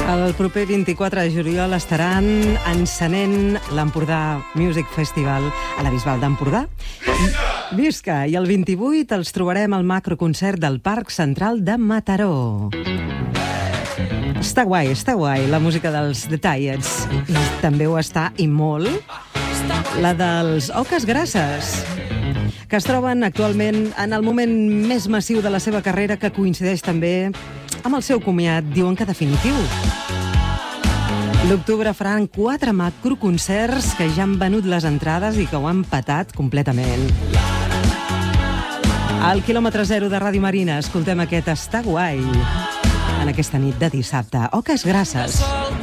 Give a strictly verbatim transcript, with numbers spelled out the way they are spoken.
El proper vint-i-quatre de juliol estaran encenent l'Empordà Music Festival a la Bisbal d'Empordà. Visca! I el vint-i-vuit els trobarem al macroconcert del Parc Central de Mataró. Està guai, està guai, la música dels The Tiets. I també ho està, i molt, la dels Oques Grasses, que es troben actualment en el moment més massiu de la seva carrera, que coincideix també amb el seu comiat, diuen que definitiu. L'octubre faran quatre macroconcerts que ja han venut les entrades i que ho han patat completament. Al quilòmetre zero de Ràdio Marina escoltem aquest Està guai en aquesta nit de dissabte. Oques Grasses.